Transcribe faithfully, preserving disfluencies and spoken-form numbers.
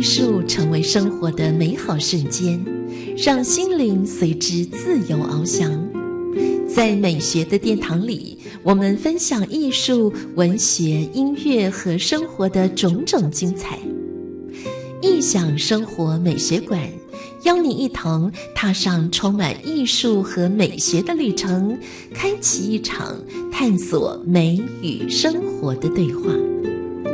艺术成为生活的美好瞬间，让心灵随之自由翱翔。在美学的殿堂里，我们分享艺术、文学、音乐和生活的种种精彩。艺享生活美学馆邀你一同踏上充满艺术和美学的旅程，开启一场探索美与生活的对话。